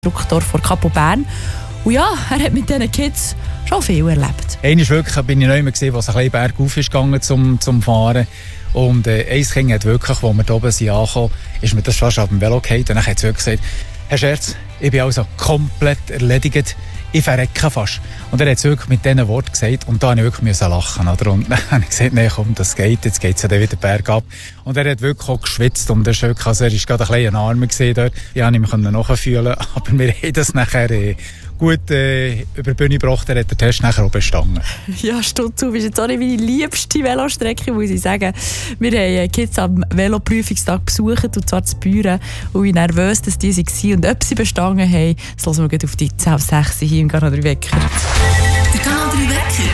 Instruktor von Capo Bern. Und ja, er hat mit diesen Kids schon viel erlebt. Einmal wirklich bin ich noch immer gesehen, was ein bisschen bergauf ist gegangen zum Fahren. Und ein Kind hat wirklich, als wir da oben sind angekommen, ist mir das fast auf dem Velo gefallen. Und dann hat es wirklich gesagt, Herr Scherz, ich bin also komplett erledigt. Ich verrecke fast. Und er hat es wirklich mit diesen Worten gesagt. Und da musste ich wirklich lachen. Oder? Und dann habe ich gesagt, nein, komm, das geht. Jetzt geht es ja dann wieder bergab. Und er hat wirklich auch geschwitzt. Und er ist wirklich, also er ist gerade ein bisschen Arme gesehen dort. Ich konnte ihn nachfühlen. Aber wir haben das nachher gut über die Bühne gebracht. Er hat den Test nachher auch bestanden. Ja, Stutzu ist jetzt auch nicht meine liebste Velostrecke, muss ich sagen. Wir haben Kids am Veloprüfungstag besucht, und zwar zu Büren. Und wie nervös dass die waren und ob sie bestanden haben, das hören wir auf die 10 auf 6 hier im Kanal 3 Wecker. Der Kanal 3 Wecker.